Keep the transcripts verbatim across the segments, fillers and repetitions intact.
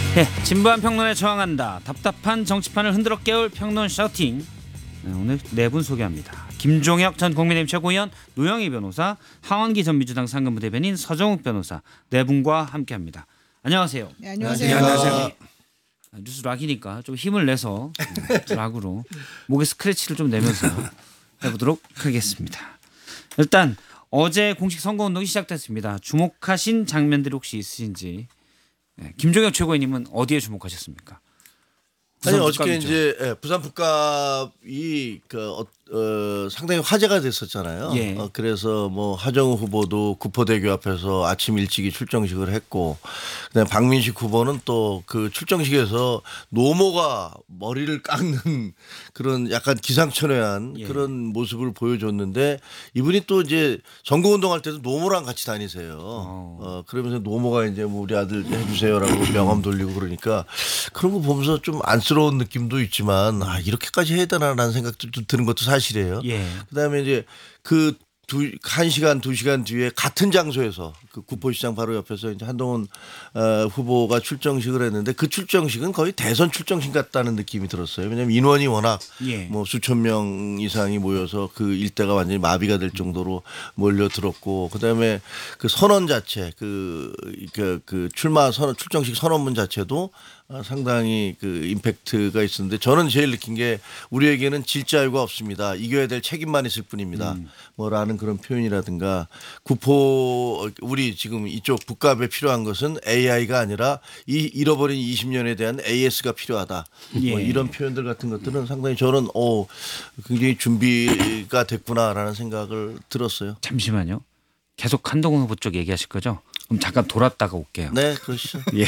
네, 진부한 평론에 저항한다. 답답한 정치판을 흔들어 깨울 평론 셔팅. 네, 오늘 네 분 소개합니다. 김종혁 전 국민의힘 최고위원, 노영희 변호사, 하원기 전 민주당 상근부 대변인 서정욱 변호사 네 분과 함께합니다. 안녕하세요. 네, 안녕하세요. 안녕하세요. 뉴스 락이니까 좀 힘을 내서 락으로 목에 스크래치를 좀 내면서 해보도록 하겠습니다. 일단 어제 공식 선거운동이 시작됐습니다. 주목하신 장면들이 혹시 있으신지. 네, 김종혁 최고위원님은 어디에 주목하셨습니까? 아니 어저께 이제 예, 부산 북갑이 그 어, 어, 상당히 화제가 됐었잖아요. 예. 어, 그래서 뭐 하정우 후보도 구포대교 앞에서 아침 일찍이 출정식을 했고, 그다음에 박민식 후보는 또 그 출정식에서 노모가 머리를 깎는 그런 약간 기상천외한 예. 그런 모습을 보여줬는데, 이분이 또 이제 선거운동할 때도 노모랑 같이 다니세요. 어. 어, 그러면서 노모가 이제 뭐 우리 아들 해주세요라고 명함 돌리고 그러니까 그런 거 보면서 좀 안쓰러운 느낌도 있지만, 아 이렇게까지 해야 되나라는 생각도 좀 드는 것도 사실이에요. 예. 그다음에 이제 그 두, 한 시간, 두 시간 뒤에 같은 장소에서 그 구포시장 바로 옆에서 이제 한동훈 어, 후보가 출정식을 했는데, 그 출정식은 거의 대선 출정식 같다는 느낌이 들었어요. 왜냐하면 인원이 워낙 예. 뭐 수천 명 이상이 모여서 그 일대가 완전히 마비가 될 정도로 몰려들었고, 그다음에 그 선언 자체 그, 그, 그 출마 선언 출정식 선언문 자체도 상당히 그 임팩트가 있었는데, 저는 제일 느낀 게 우리에게는 질 자유가 없습니다. 이겨야 될 책임만 있을 뿐입니다. 음. 뭐라는 그런 표현이라든가, 구포 우리 지금 이쪽 북갑에 필요한 것은 에이아이가 아니라 이 잃어버린 이십 년에 대한 에이에스가 필요하다. 예. 뭐 이런 표현들 같은 것들은 상당히 저는 어 굉장히 준비가 됐구나라는 생각을 들었어요. 잠시만요. 계속 한동훈 후보 쪽 얘기하실 거죠? 그럼 잠깐 돌았다가 올게요. 네, 그렇죠. 예.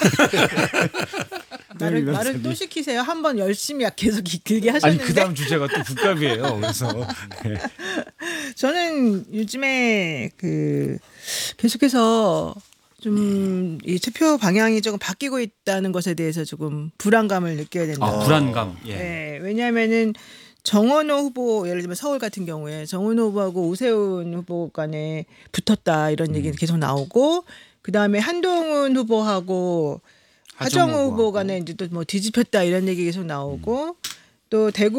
말을, 말을 또 시키세요. 한번 열심히 계속 길게 아니 하셨는데. 그 다음 주제가 또 북갑이에요. 그래서 네. 저는 요즘에 그 계속해서 좀 이 투표 방향이 조금 바뀌고 있다는 것에 대해서 조금 불안감을 느껴야 된다. 아 불안감. 예. 네, 왜냐하면은 정원호 후보, 예를 들면 서울 같은 경우에 정원호 후보하고 오세훈 후보 간에 붙었다 이런 얘기는 음. 계속 나오고, 그 다음에 한동훈 후보하고 하정우 하정우 후보 후보하고. 간에 이제 또 뭐 뒤집혔다 이런 얘기 계속 나오고, 또 대구